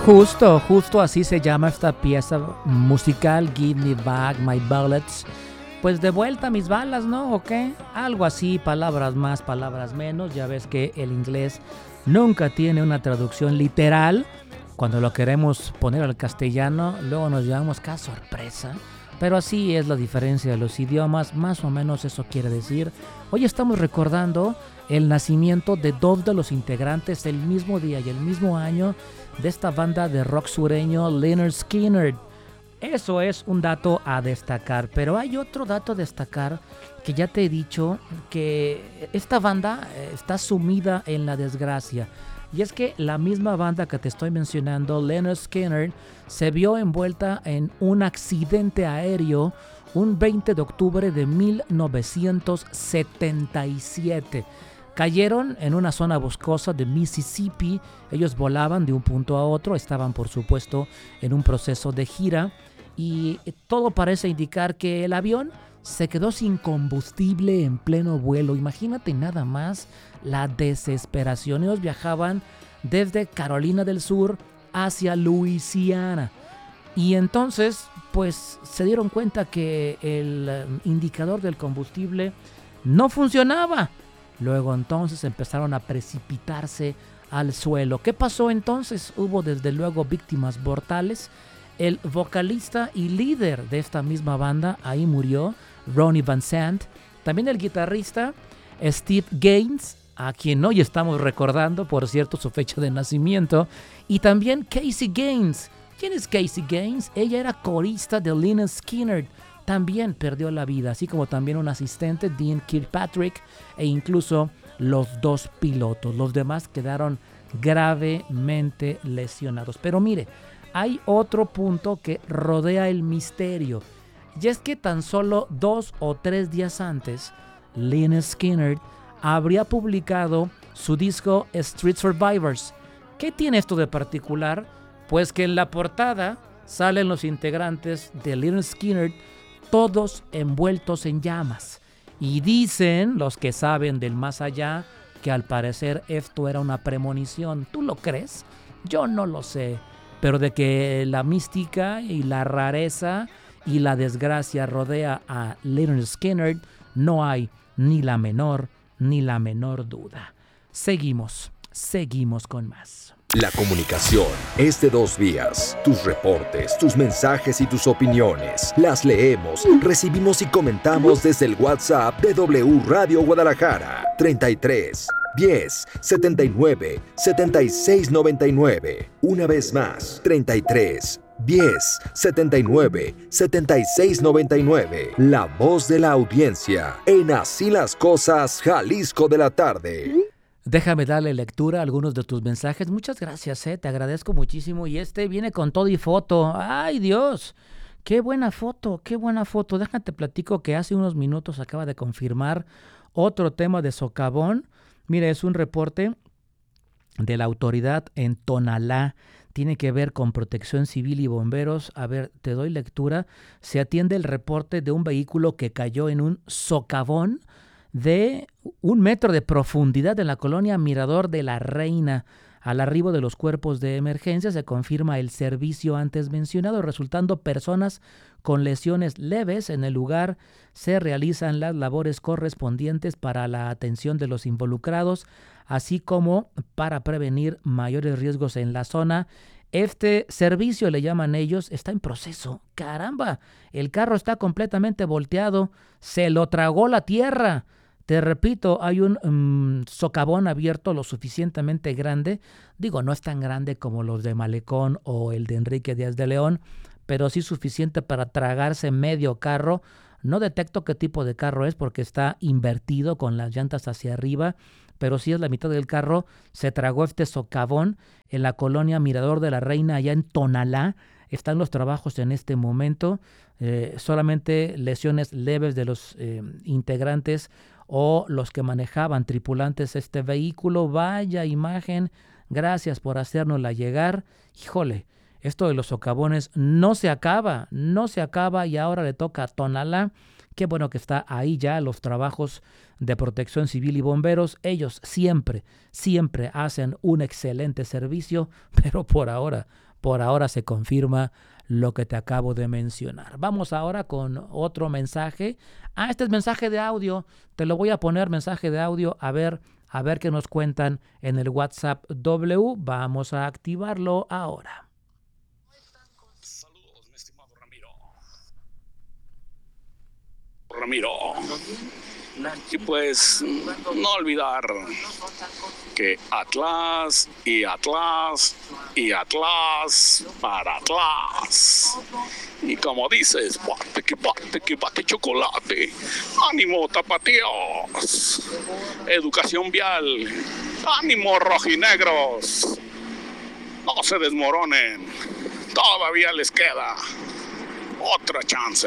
Justo así se llama esta pieza musical, Give Me Back My Bullets. Pues de vuelta mis balas, ¿no? ¿O qué? Algo así, palabras más, palabras menos. Ya ves que el inglés nunca tiene una traducción literal. Cuando lo queremos poner al castellano, luego nos llevamos cada sorpresa. Pero así es la diferencia de los idiomas, más o menos eso quiere decir. Hoy estamos recordando el nacimiento de dos de los integrantes el mismo día y el mismo año de esta banda de rock sureño, Lynyrd Skynyrd. Eso es un dato a destacar, pero hay otro dato a destacar que ya te he dicho, que esta banda está sumida en la desgracia. Y es que la misma banda que te estoy mencionando, Lynyrd Skynyrd, se vio envuelta en un accidente aéreo un 20 de octubre de 1977. Cayeron en una zona boscosa de Mississippi. Ellos volaban de un punto a otro, estaban por supuesto en un proceso de gira y todo parece indicar que el avión se quedó sin combustible en pleno vuelo. Imagínate nada más la desesperación. Ellos viajaban desde Carolina del Sur hacia Luisiana. Y entonces, pues se dieron cuenta que el indicador del combustible no funcionaba. Luego entonces empezaron a precipitarse al suelo. ¿Qué pasó entonces? Hubo desde luego víctimas mortales. El vocalista y líder de esta misma banda ahí murió, Ronnie Van Sant. También el guitarrista Steve Gaines, a quien hoy estamos recordando, por cierto, su fecha de nacimiento. Y también Casey Gaines. ¿Quién es Casey Gaines? Ella era corista de Lynyrd Skynyrd. También perdió la vida, así como también un asistente, Dean Kirkpatrick, e incluso los dos pilotos. Los demás quedaron gravemente lesionados. Pero mire, hay otro punto que rodea el misterio. Y es que tan solo 2 o 3 días antes, Lynyrd Skynyrd habría publicado su disco Street Survivors. ¿Qué tiene esto de particular? Pues que en la portada salen los integrantes de Lynyrd Skynyrd todos envueltos en llamas. Y dicen los que saben del más allá que al parecer esto era una premonición. ¿Tú lo crees? Yo no lo sé. Pero de que la mística y la rareza y la desgracia rodea a Lynyrd Skynyrd, no hay ni la menor duda. Seguimos con más. La comunicación es de dos vías. Tus reportes, tus mensajes y tus opiniones. Las leemos, recibimos y comentamos desde el WhatsApp de W Radio Guadalajara. 33 10 79 76 99. Una vez más, 33 10 79 76 99. La voz de la audiencia en Así las Cosas, Jalisco de la tarde. Déjame darle lectura a algunos de tus mensajes. Muchas gracias, te agradezco muchísimo. Y este viene con todo y foto. ¡Ay, Dios! ¡Qué buena foto! Déjate platico que hace unos minutos acaba de confirmar otro tema de socavón. Mira, es un reporte de la autoridad en Tonalá. Tiene que ver con Protección Civil y bomberos. A ver, te doy lectura. Se atiende el reporte de un vehículo que cayó en un socavón de 1 metro de profundidad en la colonia Mirador de la Reina. Al arribo de los cuerpos de emergencia se confirma el servicio antes mencionado, resultando personas con lesiones leves. En el lugar se realizan las labores correspondientes para la atención de los involucrados, así como para prevenir mayores riesgos en la zona. Este servicio, le llaman ellos, está en proceso. ¡Caramba! El carro está completamente volteado. Se lo tragó la tierra. Te repito, hay un socavón abierto lo suficientemente grande. Digo, no es tan grande como los de Malecón o el de Enrique Díaz de León, pero sí suficiente para tragarse medio carro. No detecto qué tipo de carro es porque está invertido con las llantas hacia arriba, pero sí es la mitad del carro. Se tragó este socavón en la colonia Mirador de la Reina, allá en Tonalá. Están los trabajos en este momento. Solamente lesiones leves de los integrantes o los que manejaban, tripulantes, este vehículo. Vaya imagen, gracias por hacérnosla llegar. Híjole, esto de los socavones no se acaba y ahora le toca a Tonalá. Qué bueno que está ahí ya los trabajos de Protección Civil y bomberos. Ellos siempre hacen un excelente servicio, pero por ahora por ahora se confirma lo que te acabo de mencionar. Vamos ahora con otro mensaje. Este es mensaje de audio. Te lo voy a poner mensaje de audio a ver qué nos cuentan en el WhatsApp W. Vamos a activarlo ahora. Saludos, mi estimado Ramiro. Y pues no olvidar que Atlas y Atlas y Atlas para Atlas. Y como dices, bate que bate chocolate. Ánimo, tapatíos. Educación vial. Ánimo, rojinegros. No se desmoronen. Todavía les queda otra chance.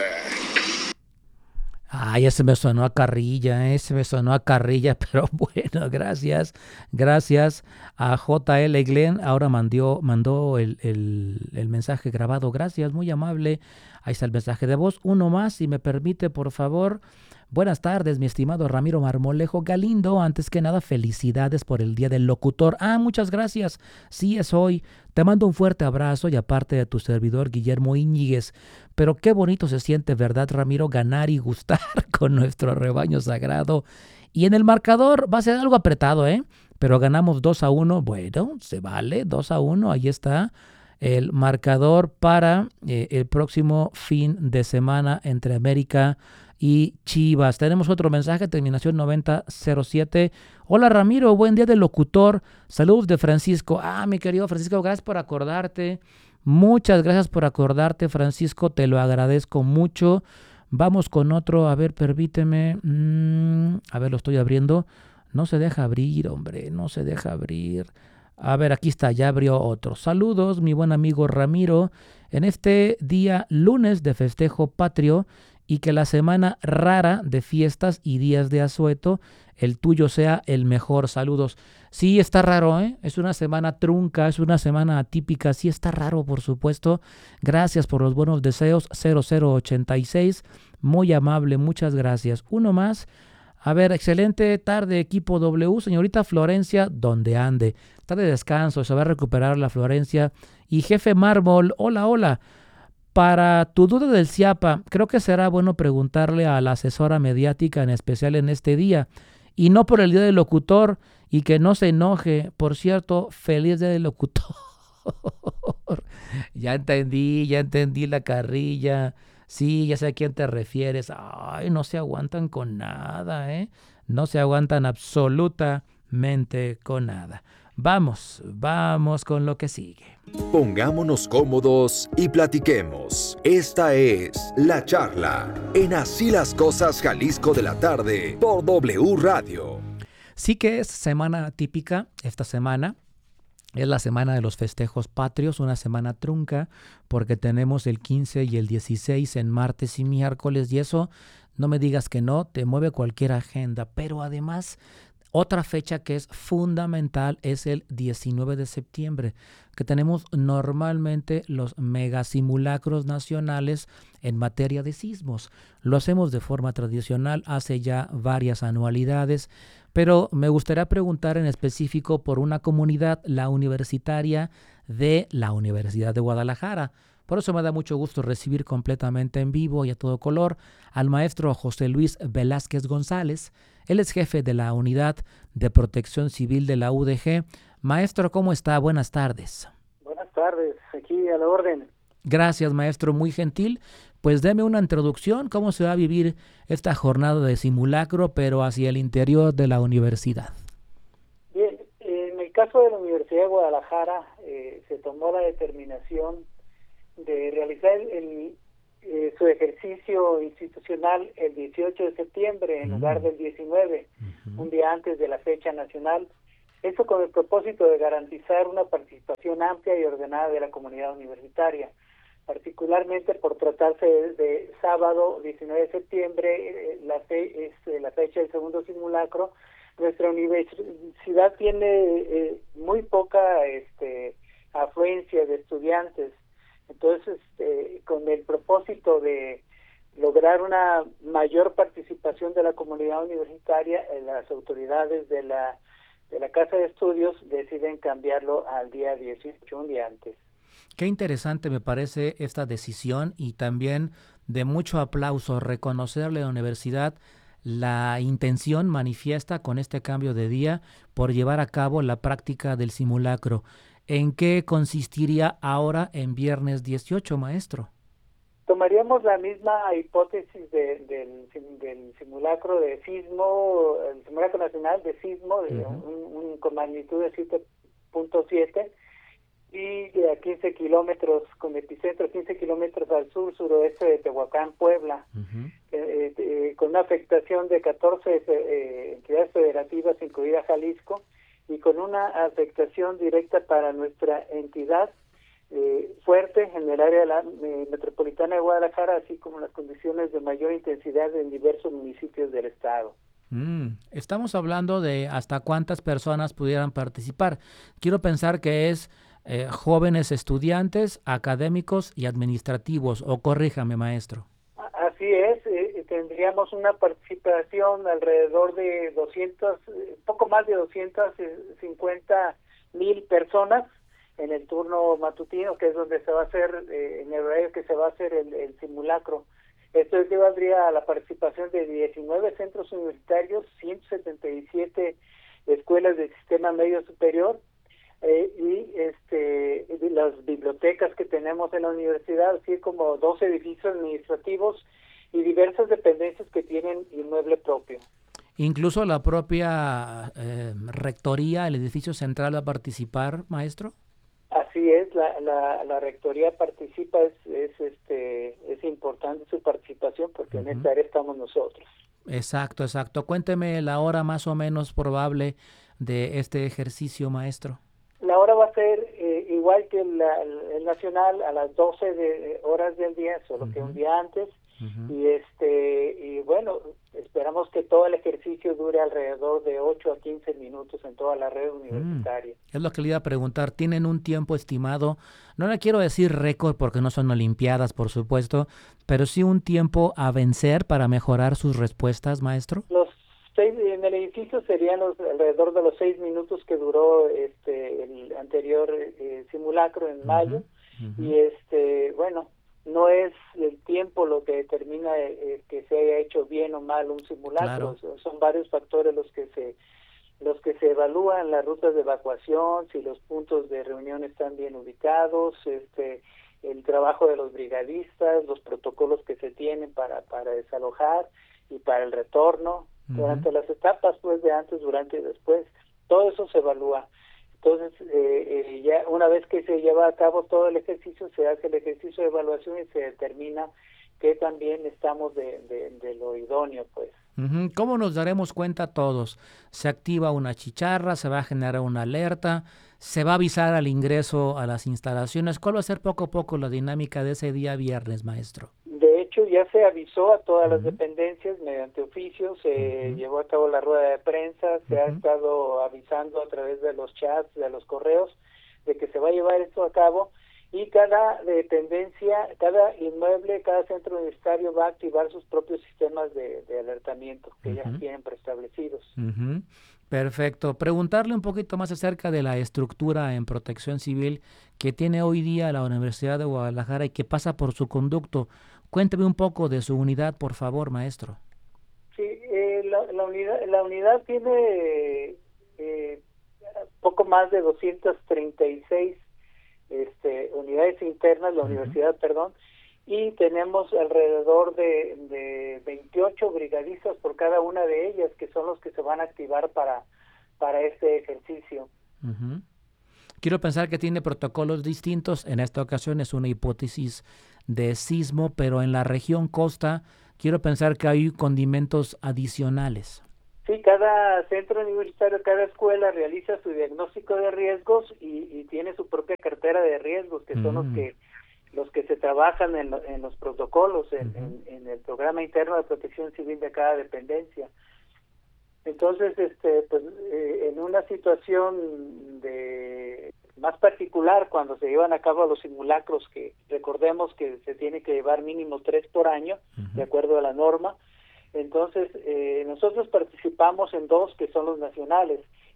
Ese me sonó a carrilla, pero bueno, gracias a JL Glenn, ahora mandó el mensaje grabado, gracias, muy amable, ahí está el mensaje de voz, uno más, si me permite, por favor. Buenas tardes, mi estimado Ramiro Marmolejo Galindo. Antes que nada, felicidades por el Día del Locutor. Muchas gracias. Sí, es hoy. Te mando un fuerte abrazo y aparte de tu servidor Guillermo Íñiguez. Pero qué bonito se siente, ¿verdad, Ramiro? Ganar y gustar con nuestro rebaño sagrado. Y en el marcador va a ser algo apretado, pero ganamos 2-1. Bueno, se vale, 2-1. Ahí está el marcador para el próximo fin de semana entre América y Chivas. Tenemos otro mensaje, terminación 9007. Hola Ramiro, buen día del locutor. Saludos de Francisco. Mi querido Francisco, gracias por acordarte. Muchas gracias por acordarte, Francisco, te lo agradezco mucho. Vamos con otro, a ver, permíteme. A ver, lo estoy abriendo. No se deja abrir, hombre, no se deja abrir. A ver, aquí está, ya abrió otro. Saludos, mi buen amigo Ramiro. En este día lunes de festejo patrio, y que la semana rara de fiestas y días de asueto, el tuyo sea el mejor. Saludos. Sí, está raro, es una semana trunca, es una semana atípica, sí está raro, por supuesto. Gracias por los buenos deseos, 0086, muy amable, muchas gracias. Uno más. A ver, excelente tarde, equipo W, señorita Florencia, donde ande. Está de descanso, se va a recuperar la Florencia. Y jefe Mármol, hola. Para tu duda del CIAPA, creo que será bueno preguntarle a la asesora mediática, en especial en este día, y no por el Día del Locutor, y que no se enoje. Por cierto, feliz Día del Locutor. Ya entendí la carrilla. Sí, ya sé a quién te refieres. No se aguantan con nada, No se aguantan absolutamente con nada. Vamos con lo que sigue. Pongámonos cómodos y platiquemos. Esta es La Charla, en Así las Cosas Jalisco de la tarde, por W Radio. Sí que es semana típica esta semana. Es la semana de los festejos patrios, una semana trunca, porque tenemos el 15 y el 16 en martes y miércoles, y eso, no me digas que no, te mueve cualquier agenda, pero además otra fecha que es fundamental es el 19 de septiembre, que tenemos normalmente los megasimulacros nacionales en materia de sismos. Lo hacemos de forma tradicional hace ya varias anualidades, pero me gustaría preguntar en específico por una comunidad, la universitaria de la Universidad de Guadalajara. Por eso me da mucho gusto recibir completamente en vivo y a todo color al maestro José Luis Velázquez González. Él es jefe de la Unidad de Protección Civil de la UDG. Maestro, ¿cómo está? Buenas tardes. Buenas tardes, aquí a la orden. Gracias, maestro, muy gentil. Pues deme una introducción, ¿cómo se va a vivir esta jornada de simulacro, pero hacia el interior de la universidad? Bien, en el caso de la Universidad de Guadalajara, se tomó la determinación de realizar su ejercicio institucional el 18 de septiembre en lugar del 19, un día antes de la fecha nacional. Eso con el propósito de garantizar una participación amplia y ordenada de la comunidad universitaria, particularmente por tratarse de sábado 19 de septiembre, la fecha del segundo simulacro. Nuestra universidad tiene muy poca afluencia de estudiantes. Entonces, con el propósito de lograr una mayor participación de la comunidad universitaria, las autoridades de la Casa de Estudios deciden cambiarlo al día 18, un día antes. Qué interesante me parece esta decisión y también de mucho aplauso reconocerle a la universidad la intención manifiesta con este cambio de día por llevar a cabo la práctica del simulacro. ¿En qué consistiría ahora en viernes 18, maestro? Tomaríamos la misma hipótesis del simulacro de sismo, el simulacro nacional de sismo, con magnitud de 7.7 y a 15 kilómetros, con epicentro 15 kilómetros al suroeste de Tehuacán, Puebla, con una afectación de 14 entidades federativas, incluida Jalisco, y con una afectación directa para nuestra entidad fuerte en el área de la metropolitana de Guadalajara, así como las condiciones de mayor intensidad en diversos municipios del estado. Estamos hablando de hasta cuántas personas pudieran participar. Quiero pensar que es jóvenes estudiantes, académicos y administrativos, o corríjame, maestro. Así es, tendríamos una participación alrededor de poco más de 250,000 personas en el turno matutino, que es donde se va a hacer, en el horario que se va a hacer el simulacro. Esto equivaldría a la participación de 19 centros universitarios, 177 escuelas del sistema medio superior, y las bibliotecas que tenemos en la universidad, así como 2 edificios administrativos y diversas dependencias que tienen inmueble propio. ¿Incluso la propia rectoría, el edificio central, va a participar, maestro? Así es, la rectoría participa, es importante su participación porque en esta área estamos nosotros. Exacto. Cuénteme la hora más o menos probable de este ejercicio, maestro. La hora va a ser igual que el nacional, a las 12 horas del día, solo que un día antes. Y bueno, esperamos que todo el ejercicio dure alrededor de 8 a 15 minutos en toda la red universitaria. Es lo que le iba a preguntar. ¿Tienen un tiempo estimado? No le quiero decir récord porque no son olimpiadas, por supuesto, pero sí un tiempo a vencer para mejorar sus respuestas, maestro. En el edificio serían alrededor de los 6 minutos que duró el anterior simulacro en mayo. Y bueno, no es el tiempo lo que determina que se haya hecho bien o mal un simulacro. Claro. Son varios factores los que se evalúan: las rutas de evacuación, si los puntos de reunión están bien ubicados, el trabajo de los brigadistas, los protocolos que se tienen para desalojar y para el retorno durante las etapas, pues, de antes, durante y después. Todo eso se evalúa. Entonces, ya una vez que se lleva a cabo todo el ejercicio, se hace el ejercicio de evaluación y se determina que también estamos de lo idóneo, pues. ¿Cómo nos daremos cuenta todos? ¿Se activa una chicharra? ¿Se va a generar una alerta? ¿Se va a avisar al ingreso a las instalaciones? ¿Cuál va a ser poco a poco la dinámica de ese día viernes, maestro? De hecho, ya se avisó a todas las dependencias mediante oficio, se llevó a cabo la rueda de prensa, se ha estado avisando a través de los chats, de los correos, de que se va a llevar esto a cabo, y cada dependencia, cada inmueble, cada centro universitario va a activar sus propios sistemas de alertamiento que ya tienen preestablecidos. Perfecto. Preguntarle un poquito más acerca de la estructura en protección civil que tiene hoy día la Universidad de Guadalajara y que pasa por su conducto. Cuénteme un poco de su unidad, por favor, maestro. Sí, la unidad tiene poco más de 236 unidades internas, la universidad, perdón, y tenemos alrededor de 28 brigadistas por cada una de ellas, que son los que se van a activar para este ejercicio. Quiero pensar que tiene protocolos distintos. En esta ocasión es una hipótesis de sismo, pero en la región costa quiero pensar que hay condimentos adicionales. Sí, cada centro universitario, cada escuela realiza su diagnóstico de riesgos y tiene su propia cartera de riesgos, que son los que se trabajan en los protocolos, en el programa interno de protección civil de cada dependencia. Entonces, pues, en una situación más particular, cuando se llevan a cabo los simulacros, que recordemos que se tiene que llevar mínimo 3 por año, de acuerdo a la norma. Entonces, nosotros participamos en 2 que son los nacionales,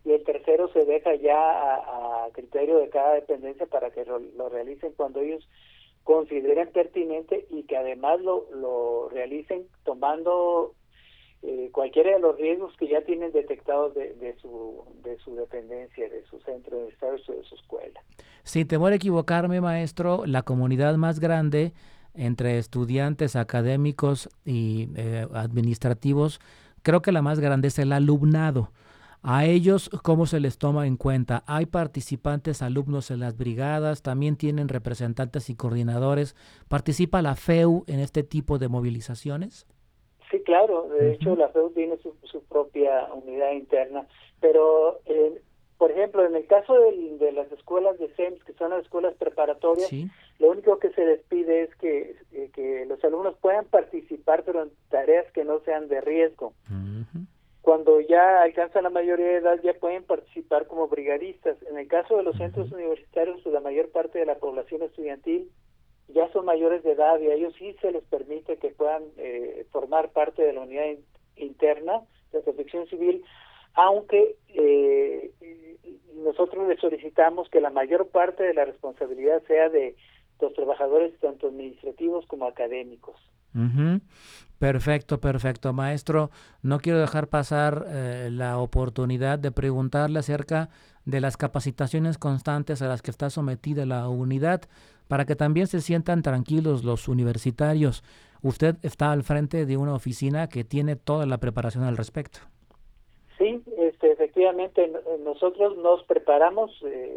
y el tercero se deja ya a criterio de cada dependencia para que lo realicen cuando ellos consideren pertinente y que además lo realicen tomando cualquiera de los riesgos que ya tienen detectados de su dependencia, de su centro de estudios o de su escuela. Sin temor a equivocarme, maestro, la comunidad más grande entre estudiantes, académicos y administrativos, creo que la más grande es el alumnado. ¿A ellos cómo se les toma en cuenta? ¿Hay participantes alumnos en las brigadas? ¿También tienen representantes y coordinadores? ¿Participa la FEU en este tipo de movilizaciones? Sí, claro. De hecho, la FEU tiene su propia unidad interna. Pero, por ejemplo, en el caso de las escuelas de SEMS, que son las escuelas preparatorias, Sí. Lo único que se les pide es que los alumnos puedan participar, pero en tareas que no sean de riesgo. Uh-huh. Cuando ya alcanzan la mayoría de edad, ya pueden participar como brigadistas. En el caso de los centros universitarios, la mayor parte de la población estudiantil ya son mayores de edad y a ellos sí se les permite que puedan formar parte de la unidad interna de protección civil, aunque nosotros les solicitamos que la mayor parte de la responsabilidad sea de los trabajadores tanto administrativos como académicos. Uh-huh. Perfecto, perfecto, maestro. No quiero dejar pasar la oportunidad de preguntarle acerca de las capacitaciones constantes a las que está sometida la unidad para que también se sientan tranquilos los universitarios. Usted está al frente de una oficina que tiene toda la preparación al respecto. Sí, efectivamente, nosotros nos preparamos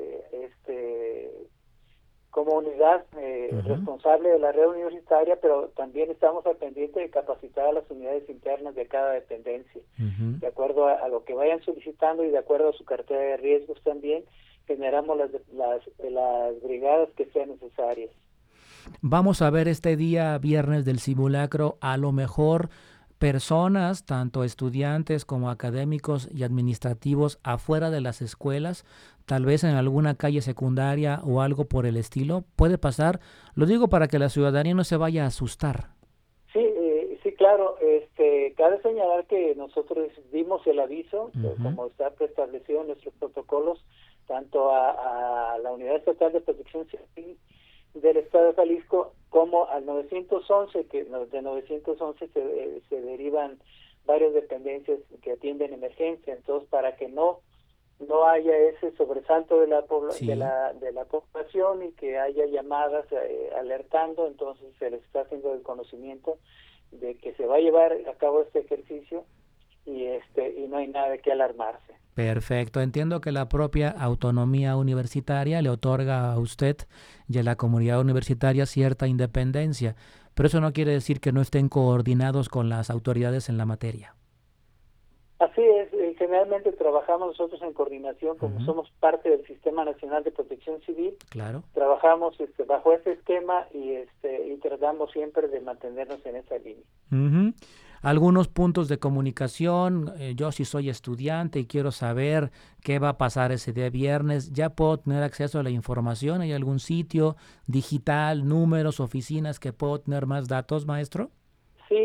como unidad responsable de la red universitaria, pero también estamos al pendiente de capacitar a las unidades internas de cada dependencia, de acuerdo a lo que vayan solicitando y de acuerdo a su cartera de riesgos también, generamos las brigadas que sean necesarias. Vamos a ver este día viernes del simulacro, a lo mejor personas, tanto estudiantes como académicos y administrativos, afuera de las escuelas, tal vez en alguna calle secundaria o algo por el estilo. ¿Puede pasar? Lo digo para que la ciudadanía no se vaya a asustar. Sí, sí, claro. Cabe señalar que nosotros dimos el aviso, como está preestablecido en nuestros protocolos, tanto a la Unidad Estatal de Protección Civil del Estado de Jalisco como al 911, que de 911 se derivan varias dependencias que atienden emergencia. Entonces, para que no haya ese sobresalto de la población y que haya llamadas alertando, entonces se les está haciendo el conocimiento de que se va a llevar a cabo este ejercicio y no hay nada de qué alarmarse. Perfecto. Entiendo que la propia autonomía universitaria le otorga a usted y a la comunidad universitaria cierta independencia, pero eso no quiere decir que no estén coordinados con las autoridades en la materia. Así es. Generalmente trabajamos nosotros en coordinación, como somos parte del Sistema Nacional de Protección Civil. Claro. Trabajamos bajo ese esquema y tratamos siempre de mantenernos en esa línea. Uh-huh. Algunos puntos de comunicación. Yo si soy estudiante y quiero saber qué va a pasar ese día viernes, ¿ya puedo tener acceso a la información? ¿Hay algún sitio digital, números, oficinas que puedo tener más datos, maestro? Sí,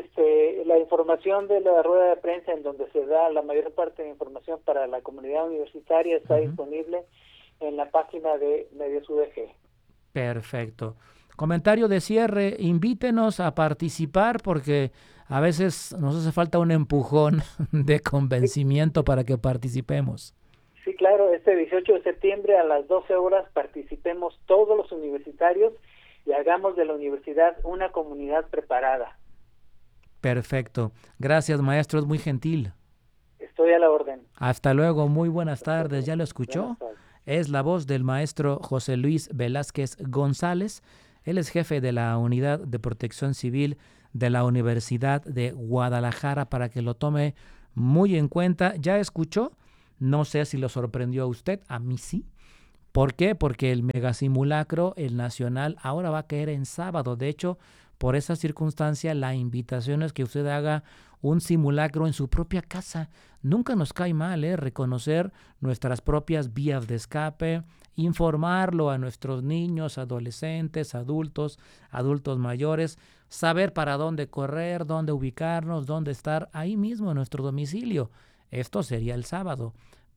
la información de la rueda de prensa en donde se da la mayor parte de la información para la comunidad universitaria está disponible en la página de Medios UDG. Perfecto. Comentario de cierre, invítenos a participar porque a veces nos hace falta un empujón de convencimiento para que participemos. Sí, claro, este 18 de septiembre a las 12 horas participemos todos los universitarios y hagamos de la universidad una comunidad preparada. Perfecto. Gracias, maestro, es muy gentil. Estoy a la orden. Hasta luego, muy buenas tardes. ¿Ya lo escuchó? Es la voz del maestro José Luis Velázquez González. Él es jefe de la Unidad de Protección Civil de la Universidad de Guadalajara, para que lo tome muy en cuenta. ¿Ya escuchó? No sé si lo sorprendió a usted, a mí sí. ¿Por qué? Porque el megasimulacro, el nacional, ahora va a caer en sábado. De hecho, por esa circunstancia, la invitación es que usted haga un simulacro en su propia casa. Nunca nos cae mal, reconocer nuestras propias vías de escape, informarlo a nuestros niños, adolescentes, adultos mayores, saber para dónde correr, dónde ubicarnos, dónde estar ahí mismo en nuestro domicilio. Esto sería el sábado.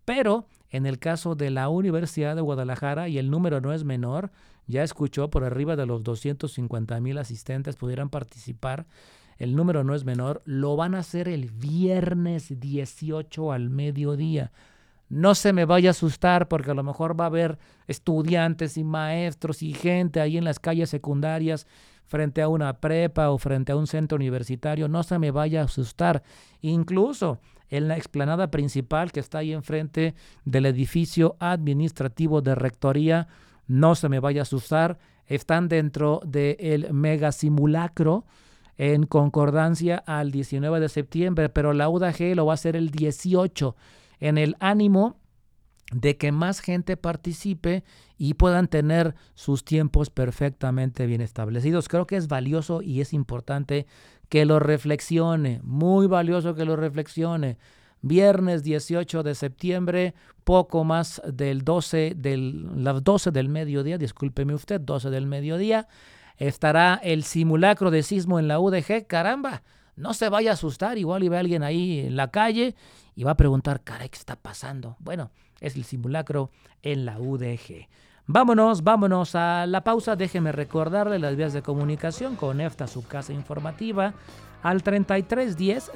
Pero en el caso de la Universidad de Guadalajara, y el número no es menor, ya escuchó, por arriba de los 250,000 asistentes pudieran participar, el número no es menor, lo van a hacer el viernes 18 al mediodía. No se me vaya a asustar porque a lo mejor va a haber estudiantes y maestros y gente ahí en las calles secundarias frente a una prepa o frente a un centro universitario. No se me vaya a asustar. Incluso en la explanada principal que está ahí enfrente del edificio administrativo de rectoría, no se me vaya a asustar. Están dentro del mega simulacro en concordancia al 19 de septiembre, pero la UDG lo va a hacer el 18 en el ánimo de que más gente participe y puedan tener sus tiempos perfectamente bien establecidos. Creo que es valioso y es importante que lo reflexione, muy valioso que lo reflexione. Viernes 18 de septiembre, poco más del las 12 del mediodía, discúlpeme usted, 12 del mediodía, estará el simulacro de sismo en la UDG. Caramba, no se vaya a asustar, igual y ve a alguien ahí en la calle y va a preguntar, caray, ¿qué está pasando? Bueno, es el simulacro en la UDG. Vámonos a la pausa. Déjeme recordarle las vías de comunicación con EFTA, su casa informativa, al 3310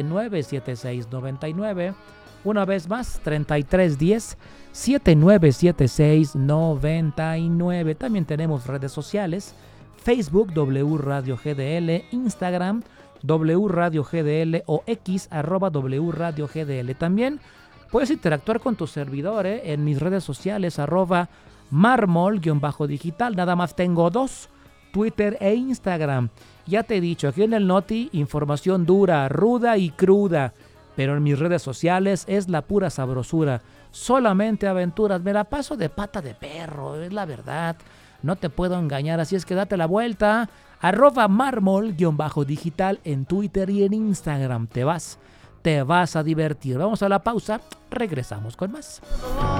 797699. Una vez más, 3310 797699. También tenemos redes sociales, Facebook W Radio GDL, Instagram W Radio GDL o X @W Radio GDL. También puedes interactuar con tu servidor en mis redes sociales @marmol_digital. Nada más tengo 2, Twitter e Instagram. Ya te he dicho, aquí en el Noti, información dura, ruda y cruda. Pero en mis redes sociales es la pura sabrosura. Solamente aventuras. Me la paso de pata de perro, es la verdad. No te puedo engañar, así es que date la vuelta. @marmol_digital en Twitter y en Instagram. Te vas a divertir. Vamos a la pausa, regresamos con más.